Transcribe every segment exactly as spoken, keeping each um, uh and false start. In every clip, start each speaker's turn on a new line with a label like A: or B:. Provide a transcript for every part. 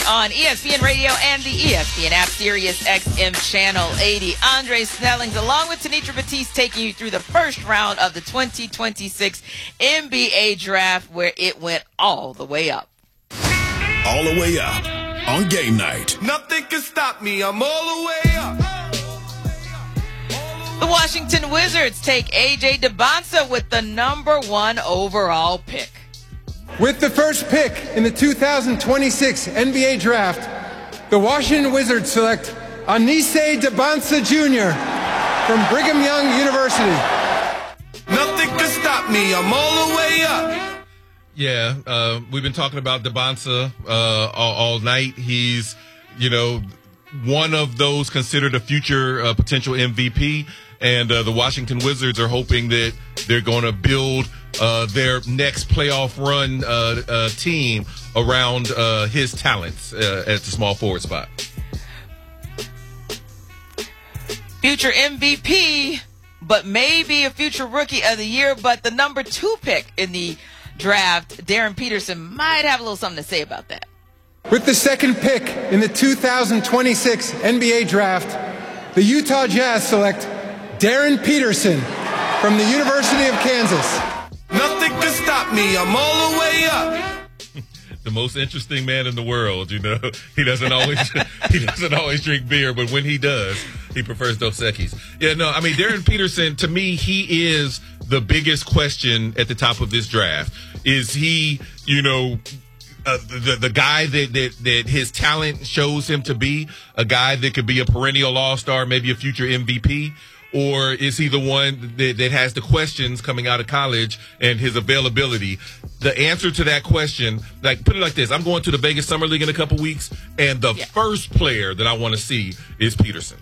A: on E S P N Radio and the E S P N app, Sirius X M Channel eighty. Andre Snellings along with Tenitra Batiste taking you through the first round of the twenty twenty-six N B A Draft, where it went all the way up.
B: All the way up on game night.
C: Nothing can stop me. I'm all the way up.
A: The Washington Wizards take A J Dybantsa with the number one overall pick.
D: With the first pick in the two thousand twenty-six N B A Draft, the Washington Wizards select Anise Dybantsa Junior from Brigham Young University.
C: Nothing can stop me. I'm all the way up.
E: Yeah, uh, we've been talking about Dybantsa uh, all, all night. He's, you know, one of those considered a future uh, potential M V P. And uh, the Washington Wizards are hoping that they're going to build uh, their next playoff run uh, uh, team around uh, his talents uh, at the small forward spot.
A: Future M V P, but maybe a future rookie of the year. But the number two pick in the draft, Darren Peterson, might have a little something to say about that.
D: With the second pick in the two thousand twenty-six N B A Draft, the Utah Jazz select Darren Peterson from the University of Kansas.
C: Nothing can stop me. I'm all the way up.
E: The most interesting man in the world, you know. He doesn't always he doesn't always drink beer, but when he does, he prefers Dos Equis. Yeah, no, I mean, Darren Peterson, to me, he is the biggest question at the top of this draft. Is he, you know, Uh, the the guy that, that that his talent shows him to be, a guy that could be a perennial all-star, maybe a future M V P, or is he the one that, that has the questions coming out of college and his availability? The answer to that question, like, put it like this, I'm going to the Vegas Summer League in a couple weeks, and the
A: yeah.
E: first player that I want to see is Peterson.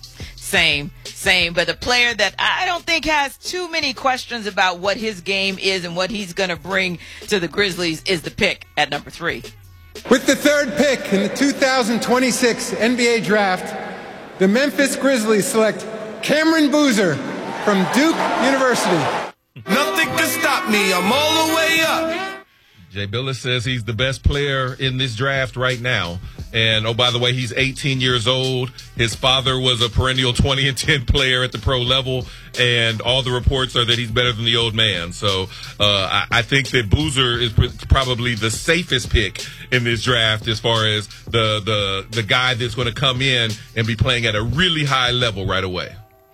A: Same, same. But a player that I don't think has too many questions about what his game is and what he's going to bring to the Grizzlies is the pick at number three.
D: With the third pick in the two thousand twenty-six N B A Draft, the Memphis Grizzlies select Cameron Boozer from Duke University.
C: Nothing can stop me. I'm all the way up.
E: Jay Billis says he's the best player in this draft right now. And, oh, by the way, he's eighteen years old. His father was a perennial twenty and ten player at the pro level, and all the reports are that he's better than the old man. So uh, I, I think that Boozer is pr- probably the safest pick in this draft as far as the, the, the guy that's going to come in and be playing at a really high level right away.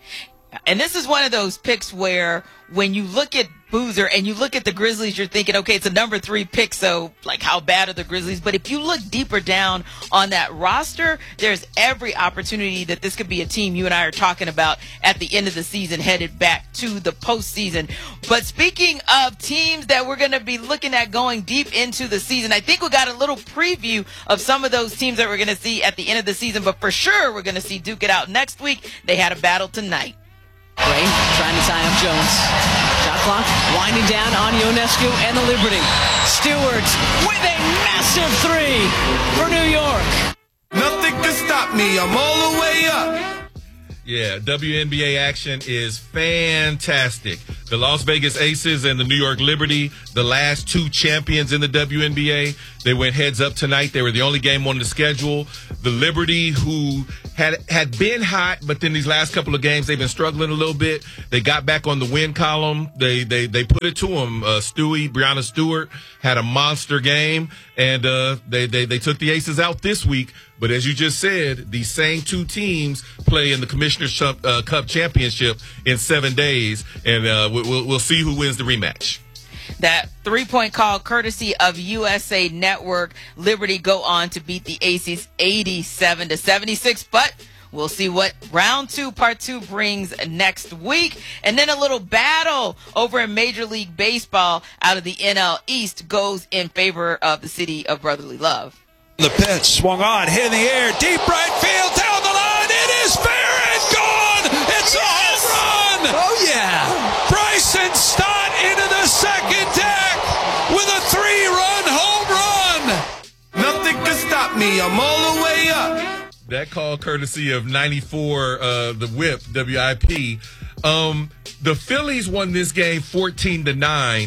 A: And this is one of those picks where when you look at Boozer and you look at the Grizzlies, you're thinking, okay, it's a number three pick, so like how bad are the Grizzlies? But if you look deeper down on that roster, there's every opportunity that this could be a team you and I are talking about at the end of the season, headed back to the postseason. But speaking of teams that we're going to be looking at going deep into the season, I think we got a little preview of some of those teams that we're going to see at the end of the season. But for sure, we're going to see duke it out next week. They had a battle tonight.
F: Gray trying to tie up Jones. Shot clock winding down on Ionescu and the Liberty. Stewart with a massive three for New York.
C: Nothing can stop me. I'm all the way up.
E: Yeah, W N B A action is fantastic. The Las Vegas Aces and the New York Liberty, the last two champions in the W N B A, they went heads up tonight. They were the only game on the schedule. The Liberty, who had had been hot, but then these last couple of games they've been struggling a little bit. They got back on the win column. They they they put it to them. Uh, Stewie, Brianna Stewart had a monster game, and uh, they they they took the Aces out this week. But as you just said, these same two teams play in the Commissioner's uh, Cup Championship in seven days, and uh, we'll we'll see who wins the rematch.
A: That three-point call, courtesy of U S A Network. Liberty go on to beat the Aces eighty-seven to seventy-six, but we'll see what round two, part two brings next week. And then a little battle over in Major League Baseball out of the N L East goes in favor of the city of brotherly love.
G: The pitch swung on, hit in the air, deep right field, down the line. It is fair and gone. It's yes. a home run. Oh, yeah. Bryson Stott into the second deck with a three-run home run.
C: Nothing can stop me. I'm all the way up.
E: That call courtesy of ninety-four, uh, the whip, W I P. Um, the Phillies won this game fourteen to nine.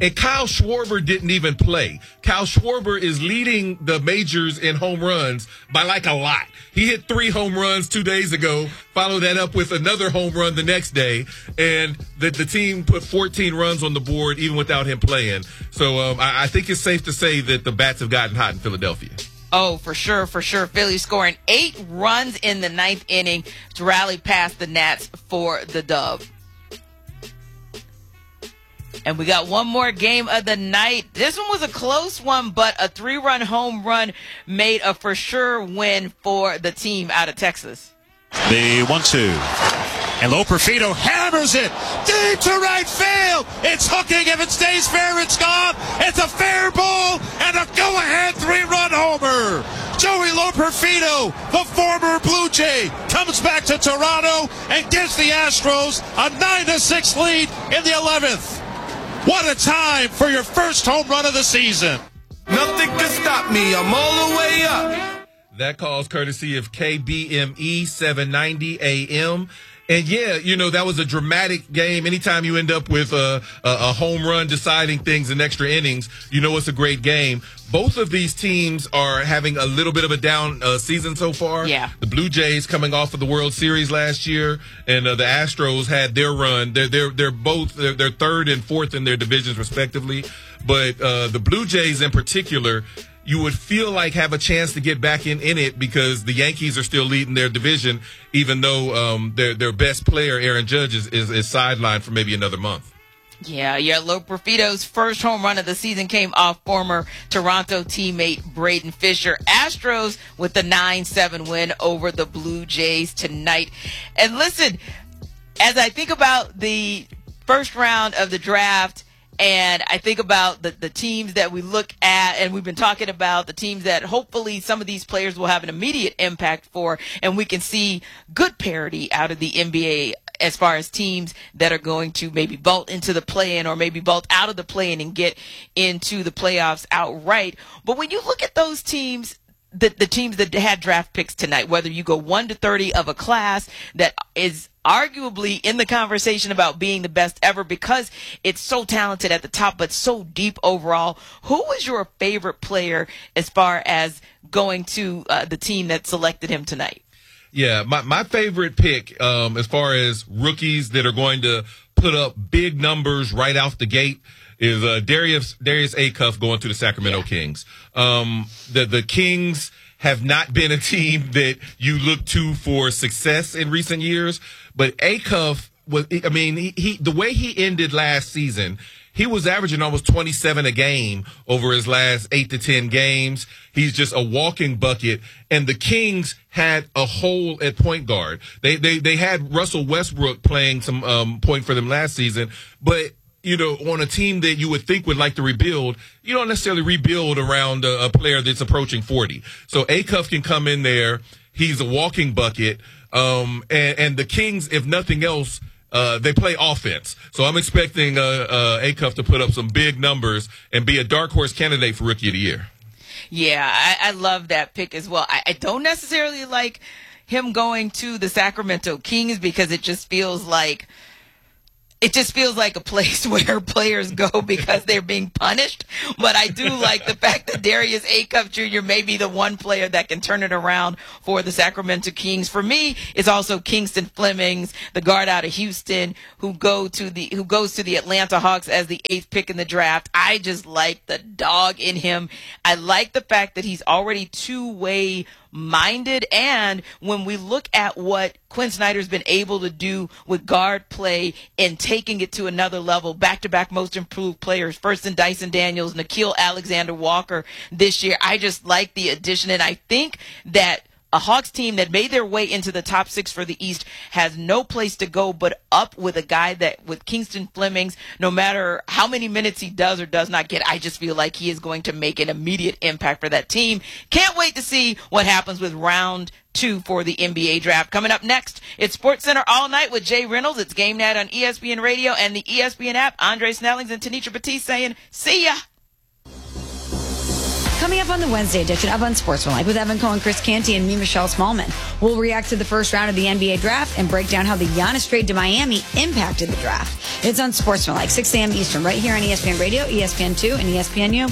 E: And Kyle Schwarber didn't even play. Kyle Schwarber is leading the majors in home runs by like a lot. He hit three home runs two days ago, followed that up with another home run the next day, and the, the team put fourteen runs on the board even without him playing. So um, I, I think it's safe to say that the bats have gotten hot in Philadelphia.
A: Oh, for sure, for sure. Philly scoring eight runs in the ninth inning to rally past the Nats for the dub. And we got one more game of the night. This one was a close one, but a three-run home run made a for sure win for the team out of Texas.
G: The one two. And Loperfido hammers it deep to right field. It's hooking. If it stays fair, it's gone. It's a fair ball and a go-ahead three-run homer. Joey Loperfido, the former Blue Jay, comes back to Toronto and gives the Astros a nine to six lead in the eleventh. What a time for your first home run of the season.
C: Nothing can stop me. I'm all the way up.
E: That call's courtesy of K B M E seven ninety A M. And yeah, you know, that was a dramatic game. Anytime you end up with a, a, a home run deciding things in extra innings, you know it's a great game. Both of these teams are having a little bit of a down uh, season so far.
A: Yeah.
E: The Blue Jays coming off of the World Series last year, and uh, the Astros had their run. They're they're they're both they're, they're third and fourth in their divisions respectively. But uh, the Blue Jays in particular, you would feel like have a chance to get back in, in it because the Yankees are still leading their division, even though um, their their best player, Aaron Judge, is, is, is sidelined for maybe another month.
A: Yeah, yeah. Loperfido's first home run of the season came off former Toronto teammate Braden Fisher. Astros with the nine seven win over the Blue Jays tonight. And listen, as I think about the first round of the draft, and I think about the, the teams that we look at, and we've been talking about the teams that hopefully some of these players will have an immediate impact for, and we can see good parity out of the N B A as far as teams that are going to maybe vault into the play-in or maybe vault out of the play-in and get into the playoffs outright. But when you look at those teams, the, the teams that had draft picks tonight, whether you go one to thirty of a class that is arguably in the conversation about being the best ever because it's so talented at the top but so deep overall, who was your favorite player as far as going to uh, the team that selected him tonight?
E: Yeah, my, my favorite pick um, as far as rookies that are going to put up big numbers right off the gate is uh, Darius Darius Acuff going to the Sacramento yeah. Kings. Um, the the Kings have not been a team that you look to for success in recent years, but Acuff was. I mean, he, he the way he ended last season, he was averaging almost twenty-seven a game over his last eight to ten games. He's just a walking bucket. And the Kings had a hole at point guard. They they they had Russell Westbrook playing some um, point for them last season, but you know, on a team that you would think would like to rebuild, you don't necessarily rebuild around a, a player that's approaching forty. So Acuff can come in there. He's a walking bucket. Um, and, and the Kings, if nothing else, uh, they play offense. So I'm expecting uh, uh, Acuff to put up some big numbers and be a dark horse candidate for Rookie of the Year.
A: Yeah, I, I love that pick as well. I, I don't necessarily like him going to the Sacramento Kings because it just feels like It just feels like a place where players go because they're being punished. But I do like the fact that Darius Acuff Junior may be the one player that can turn it around for the Sacramento Kings. For me, it's also Kingston Flemings, the guard out of Houston, who go to the who goes to the Atlanta Hawks as the eighth pick in the draft. I just like the dog in him. I like the fact that he's already two-way minded, and when we look at what Quinn Snyder's been able to do with guard play and taking it to another level, back-to-back most improved players, first in Dyson Daniels, Nickeil Alexander-Walker this year, I just like the addition, and I think that a Hawks team that made their way into the top six for the East has no place to go but up with a guy that, with Kingston Flemings, no matter how many minutes he does or does not get, I just feel like he is going to make an immediate impact for that team. Can't wait to see what happens with round two for the N B A draft. Coming up next, it's SportsCenter All Night with Jay Reynolds. It's Game Night on E S P N Radio and the E S P N app. Andre Snellings and Tanisha Batiste saying, see ya.
H: Coming up on the Wednesday edition of Unsportsmanlike with Evan Cohen, Chris Canty, and me, Michelle Smallman. We'll react to the first round of the N B A draft and break down how the Giannis trade to Miami impacted the draft. It's Unsportsmanlike, six a.m. Eastern, right here on E S P N Radio, E S P N two, and E S P N U.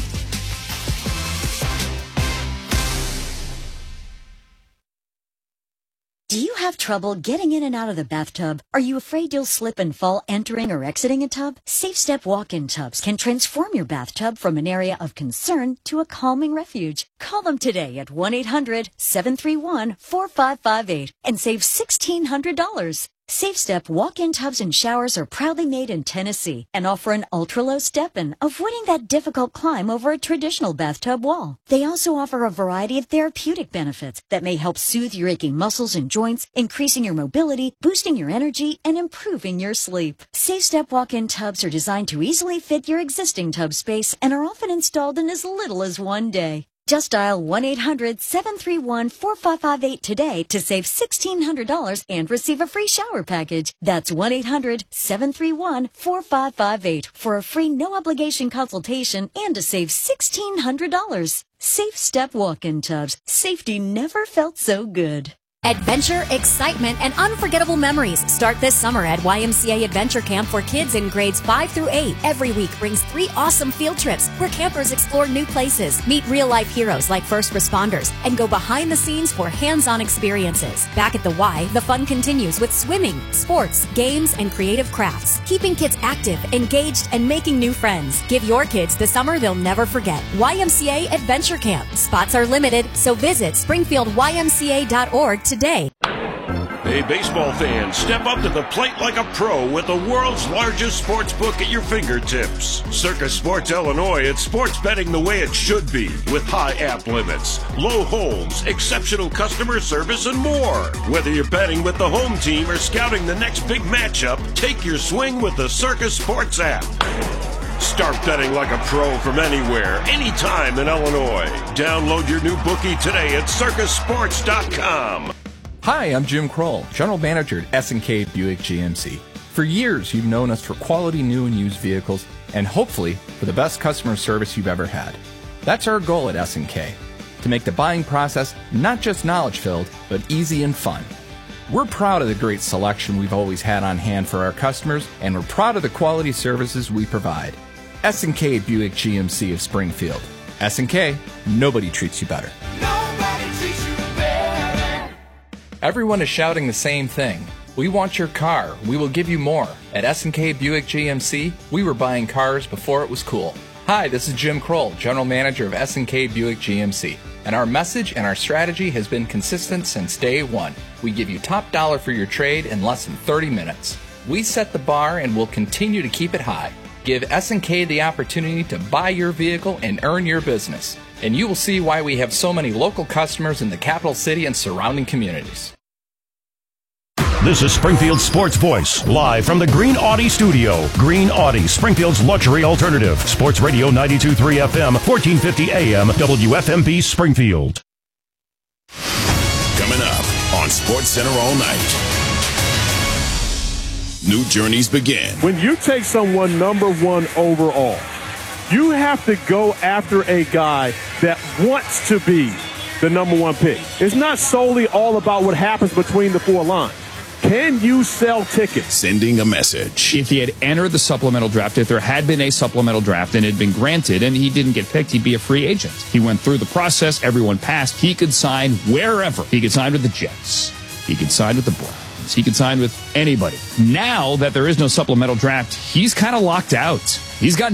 I: Do you have trouble getting in and out of the bathtub? Are you afraid you'll slip and fall entering or exiting a tub? Safe Step walk-in tubs can transform your bathtub from an area of concern to a calming refuge. Call them today at one eight hundred seven three one four five five eight and save sixteen hundred dollars. Safe Step walk-in tubs and showers are proudly made in Tennessee and offer an ultra-low step-in, avoiding that difficult climb over a traditional bathtub wall. They also offer a variety of therapeutic benefits that may help soothe your aching muscles and joints, increasing your mobility, boosting your energy, and improving your sleep. Safe Step walk-in tubs are designed to easily fit your existing tub space and are often installed in as little as one day. Just dial one eight hundred seven three one four five five eight today to save sixteen hundred dollars and receive a free shower package. That's one eight hundred seven three one four five five eight for a free no-obligation consultation and to save sixteen hundred dollars. Safe Step walk-in tubs. Safety never felt so good.
J: Adventure, excitement, and unforgettable memories start this summer at Y M C A Adventure Camp for kids in grades five through eight. Every week brings three awesome field trips where campers explore new places, meet real-life heroes like first responders, and go behind the scenes for hands-on experiences. Back at the Y, the fun continues with swimming, sports, games, and creative crafts, keeping kids active, engaged, and making new friends. Give your kids the summer they'll never forget. Y M C A Adventure Camp. Spots are limited, so visit springfield y m c a dot org today.
K: Hey, baseball fans, step up to the plate like a pro with the world's largest sports book at your fingertips. Circus Sports Illinois, it's sports betting the way it should be, with high app limits, low holds, exceptional customer service, and more. Whether you're betting with the home team or scouting the next big matchup, take your swing with the Circus Sports app. Start betting like a pro from anywhere, anytime in Illinois. Download your new bookie today at circus sports dot com.
L: Hi, I'm Jim Kroll, General Manager at S and K Buick G M C. For years, you've known us for quality new and used vehicles, and hopefully for the best customer service you've ever had. That's our goal at S and K, to make the buying process not just knowledge-filled, but easy and fun. We're proud of the great selection we've always had on hand for our customers, and we're proud of the quality services we provide. S and K Buick G M C of Springfield. S and K, nobody treats you better.
C: Nobody treats you better.
L: Everyone is shouting the same thing. We want your car. We will give you more. At S and K Buick G M C, we were buying cars before it was cool. Hi, this is Jim Kroll, General Manager of S and K Buick G M C. And our message and our strategy has been consistent since day one. We give you top dollar for your trade in less than thirty minutes. We set the bar and will continue to keep it high. Give S and K the opportunity to buy your vehicle and earn your business. And you will see why we have so many local customers in the capital city and surrounding communities.
M: This is Springfield Sports Voice, live from the Green Audi studio. Green Audi, Springfield's luxury alternative. Sports Radio ninety-two point three F M, fourteen fifty A M, W F M B Springfield.
B: Coming up on Sports Center all night. New journeys begin.
N: When you take someone number one overall, you have to go after a guy that wants to be the number one pick. It's not solely all about what happens between the four lines. Can you sell tickets?
B: Sending a message.
O: If he had entered the supplemental draft, if there had been a supplemental draft and it had been granted and he didn't get picked, he'd be a free agent. He went through the process. Everyone passed. He could sign wherever. He could sign with the Jets. He could sign with the Browns. He could sign with anybody. Now that there is no supplemental draft, he's kind of locked out. He's got